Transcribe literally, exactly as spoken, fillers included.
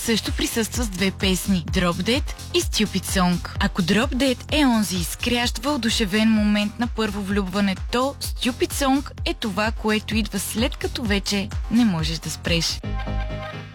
също присъства с две песни – Drop Dead и Stupid Song. Ако Drop Dead е онзи изкрящ, въодушевен момент на първо влюбване, то Stupid Song е това, което идва след като вече не можеш да спреш.